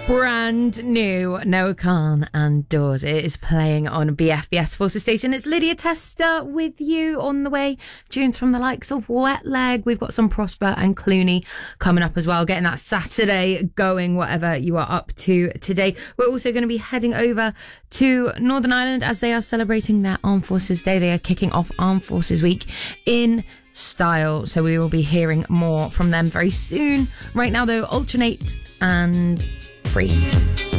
Brand new Noah Khan and Doors. It is playing on BFBS Forces Station. It's Lydia Tester with you on the way. Tunes from the likes of Wet Leg. We've got some Prosper and Clooney coming up as well. Getting that Saturday going, whatever you are up to today. We're also going to be heading over to Northern Ireland as they are celebrating their Armed Forces Day. They are kicking off Armed Forces Week in style. So we will be hearing more from them very soon. Right now though, Alternate and Free.